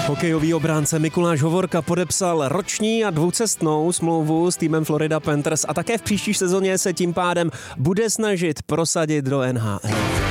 Hokejový obránce Mikuláš Hovorka podepsal roční a dvoucestnou smlouvu s týmem Florida Panthers a také v příští sezóně se tím pádem bude snažit prosadit do NHL.